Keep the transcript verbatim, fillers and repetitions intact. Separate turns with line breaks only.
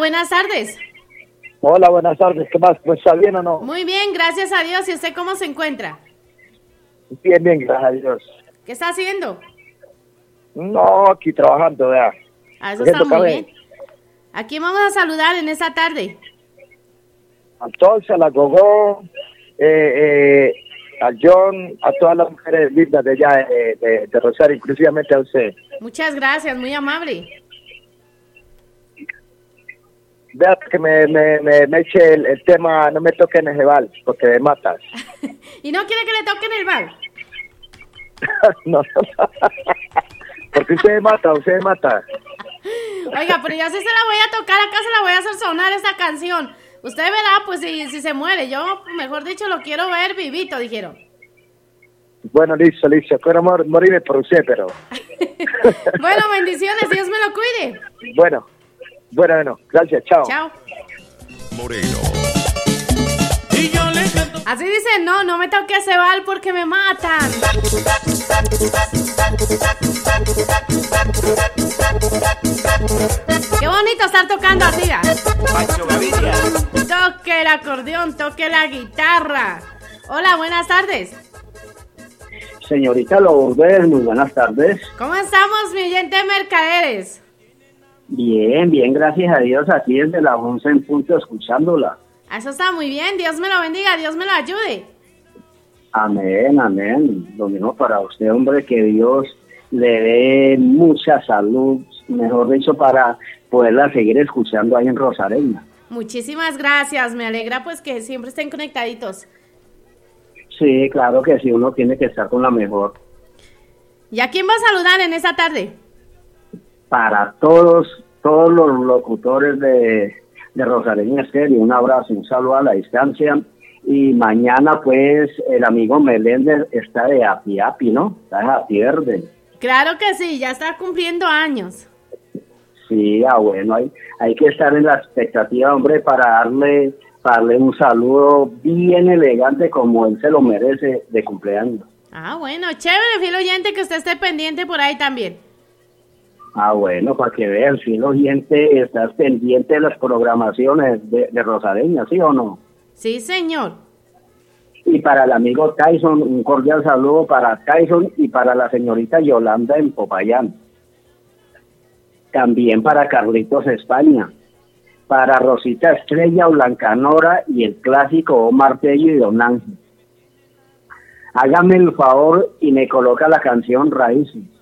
buenas tardes.
Hola, buenas tardes. ¿Qué más? ¿Pues está bien o no?
Muy bien, gracias a Dios. ¿Y usted cómo se encuentra?
Bien, bien, gracias a Dios.
¿Qué está haciendo?
No, aquí trabajando, vea.
Ah, eso está muy bien. ¿A quién vamos a saludar en esta tarde?
A todos, a la Gogó, eh, eh, a John, a todas las mujeres lindas de allá, de, de, de Rosario, inclusivamente a usted.
Muchas gracias, muy amable.
Vea que me, me, me, me eche el, el tema, no me toquen el jebal, porque me matas.
¿Y no quiere que le toquen el bal?
No, porque usted me mata, usted me mata.
Oiga, pero yo sí se la voy a tocar, acá se la voy a hacer sonar esta canción. Usted verá, pues, si, si se muere. Yo, mejor dicho, lo quiero ver vivito, dijeron.
Bueno, listo, listo. Quiero mor morirme por usted, pero...
Bueno, bendiciones, Dios me lo cuide.
Bueno, bueno, bueno. Gracias, chao.
Chao.
Moreno.
Así dicen, no, no me toque ese bal porque me matan. Qué bonito estar tocando arriba.
Pancho Gaviria.
Toque el acordeón, toque la guitarra. Hola, buenas tardes.
Señorita Lourdes, muy buenas tardes.
¿Cómo estamos, mi oyente Mercaderes?
Bien, bien, gracias a Dios, aquí desde las once en punto escuchándola.
Eso está muy bien, Dios me lo bendiga, Dios me lo ayude.
Amén, amén. Lo mismo para usted, hombre, que Dios le dé mucha salud, mejor dicho, para poderla seguir escuchando ahí en Rosareña.
Muchísimas gracias, me alegra pues que siempre estén conectaditos.
Sí, claro que sí, uno tiene que estar con la mejor.
¿Y a quién va a saludar en esta tarde?
Para todos, todos los locutores de, de Rosareña Estéreo, un abrazo, un saludo a la distancia. Y mañana, pues, el amigo Meléndez está de Api Api, ¿no? Está de Api Verde.
Claro que sí, ya está cumpliendo años.
Sí, ah, bueno, hay, hay que estar en la expectativa, hombre, para darle, para darle un saludo bien elegante como él se lo merece de cumpleaños.
Ah, bueno, chévere, fiel oyente, que usted esté pendiente por ahí también.
Ah, bueno, para que vean, fiel oyente, estás pendiente de las programaciones de, de Rosareña, ¿sí o no?
Sí, señor.
Y para el amigo Tyson, un cordial saludo para Tyson y para la señorita Yolanda en Popayán. También para Carlitos España, para Rosita Estrella, Blancanora y el clásico Omar Tello y Don Ángel. Hágame el favor y me coloca la canción Raíces.